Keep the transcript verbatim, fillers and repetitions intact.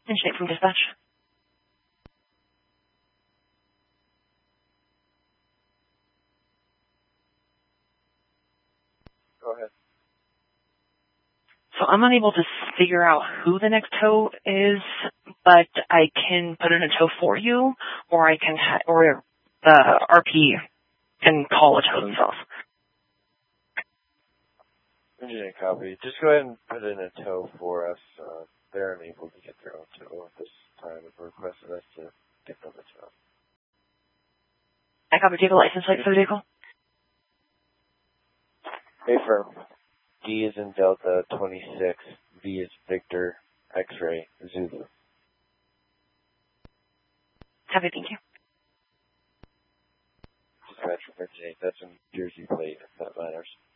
Engineer from dispatch. Go ahead. So I'm unable to figure out who the next tow is, but I can put in a tow for you, or I can, ha- or the R P can call a tow themselves. Engineer copy. Just go ahead and put in a tow for us. Uh, they're unable to get their own tow at this time and requested us to get them a tow. I copy. Do you have a license plate for the vehicle? Affirm. D is in Delta twenty-six. V is Victor. X-ray. Zulu. Copy. Thank you. Dispatch from fifty-eight. That's a Jersey plate, if that matters.